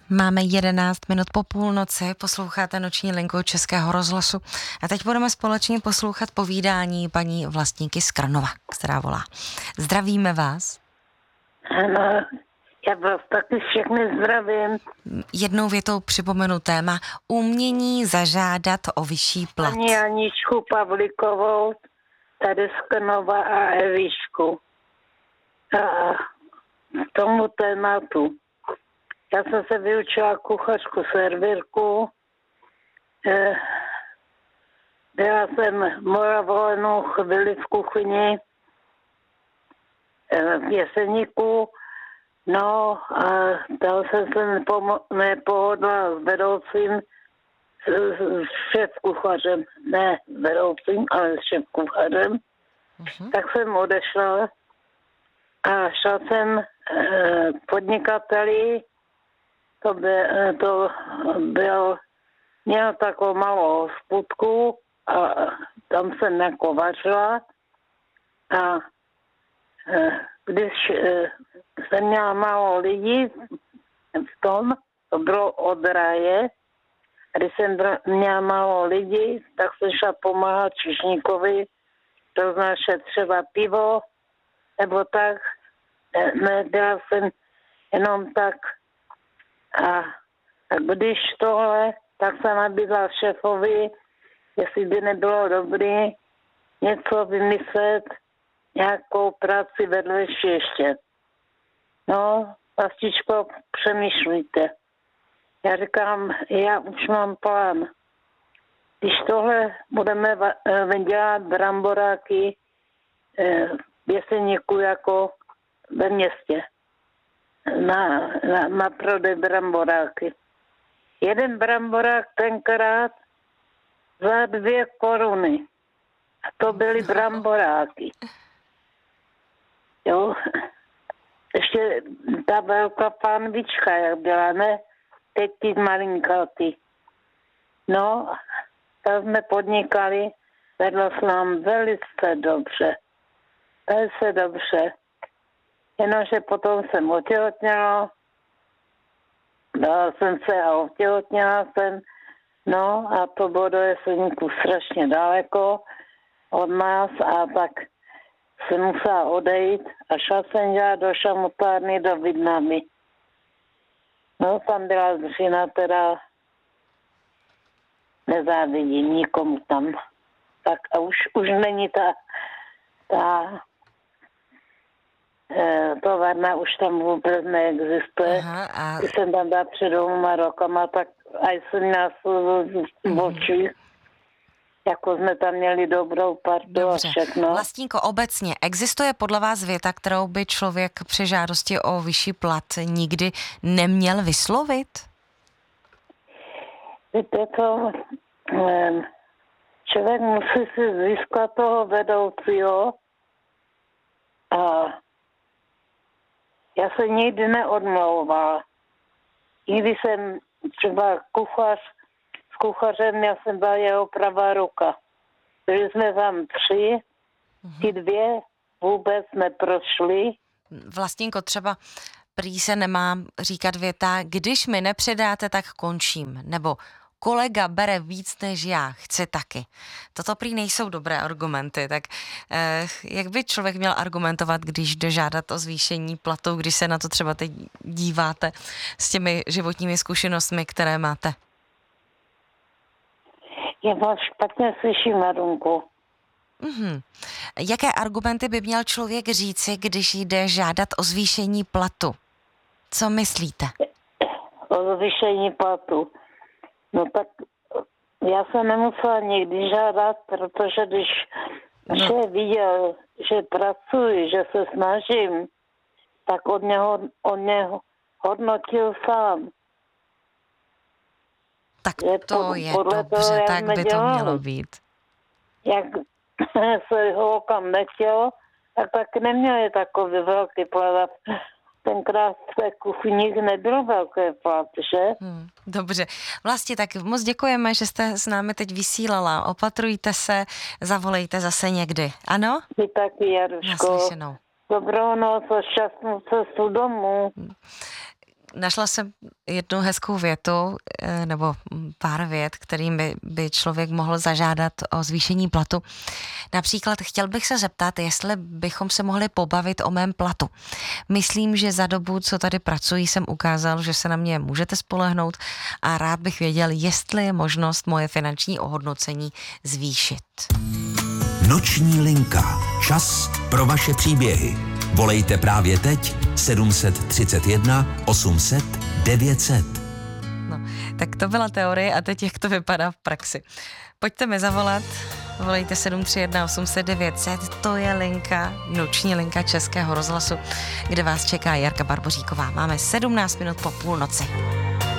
Máme 11 minut po půlnoci, posloucháte Noční linku Českého rozhlasu a teď budeme společně poslouchat povídání paní Vlastníky z Krnova, která volá. Zdravíme vás. Ano, já vás taky všechny zdravím. Jednou větou připomenu téma umění zažádat o vyšší plat. Paní Aničku Pavlíkovou, tady z Krnova a Evišku. A k tomu tématu. Já jsem se vyučila kuchařku servírku. Byla jsem moravovanou chvíli v kuchyni v Jeseníku. No a tam jsem se nepohodla s vedoucím, s šéfkuchařem. Ne s vedoucím, ale s šéfkuchařem. Tak jsem odešla a šla jsem podnikateli. To byl, měl takovou malou hospodku a tam jsem nakovařila a když jsem měla málo lidí v tom, to bylo od ráje, a když jsem měla málo lidí, tak jsem šla pomáhat číšníkovi roznášet třeba pivo, nebo tak, nedělala jsem jenom tak. A když tohle, tak jsem nabídla šéfovi, jestli by nebylo dobré něco vymyslet, nějakou práci vedlejší ještě. No, Vlastičko, přemýšlíte. Já říkám, já už mám plán. Když tohle budeme dělat bramboráky v Jeseníku jako ve městě. Na prodej bramboráky. Jeden bramborák tenkrát za 2 koruny. A to byly bramboráky. Jo. Ještě ta velká pánvička, jak byla, ne? Teď ty malinkatý. No, tak jsme podnikali, vedlo se nám velice dobře. Velice dobře. Jenomže potom jsem otěhotněla, dala jsem se a otěhotněla jsem, no a to bylo do Jeseníku strašně daleko od nás a tak jsem musela odejít a šla jsem dělat do šamotárny do Vidnamy. No tam byla dřina, teda nezávidím nikomu tam. Tak a už není ta továrna už tam vůbec neexistuje. Aha, Když jsem tam byla před 2 rokama, tak a jsem nás v očích, jako jsme tam měli dobrou partu a všechno. Vlastníko, obecně existuje podle vás věta, kterou by člověk při žádosti o vyšší plat nikdy neměl vyslovit? Víte to, člověk musí si získat toho vedoucího a já se nikdy neodmlouvala. Nikdy jsem třeba s kuchařem, já jsem byla jeho pravá ruka. Byli jsme tam 3, ty 2 vůbec neprošly. Vlastníko, třeba prý se nemá říkat věta, když mi nepředáte, tak končím. Nebo kolega bere víc než já, chci taky. Toto prý nejsou dobré argumenty, tak jak by člověk měl argumentovat, když jde žádat o zvýšení platu, když se na to třeba teď díváte s těmi životními zkušenostmi, které máte? Já vás špatně slyším, Marunku. Jaké argumenty by měl člověk říci, když jde žádat o zvýšení platu? Co myslíte? O zvýšení platu. No tak já jsem nemusela nikdy žádat, protože když šéf viděl, že pracuji, že se snažím, tak od něho hodnotil sám. Tak to je dobře, toho, tak by to mělo být. Jak se holkám nechtělo, tak neměli takový velký plat. Tenkrát v té kuchyni nebyl velký plat, že? Dobře. Vlastně tak moc děkujeme, že jste s námi teď vysílala. Opatrujte se, zavolejte zase někdy. Ano? Vy taky, Jaruško. Naslyšenou. Dobrou noc a šťastnou cestu domů. Našla jsem jednu hezkou větu, nebo pár vět, kterým by člověk mohl zažádat o zvýšení platu. Například chtěl bych se zeptat, jestli bychom se mohli pobavit o mém platu. Myslím, že za dobu, co tady pracuji, jsem ukázal, že se na mě můžete spolehnout a rád bych věděl, jestli je možnost moje finanční ohodnocení zvýšit. Noční linka. Čas pro vaše příběhy. Volejte právě teď 731 800 900. No, tak to byla teorie a teď jak to vypadá v praxi. Pojďte mi zavolat, volejte 731 800 900, to je linka, noční linka Českého rozhlasu, kde vás čeká Jarka Barboříková. Máme 17 minut po půlnoci.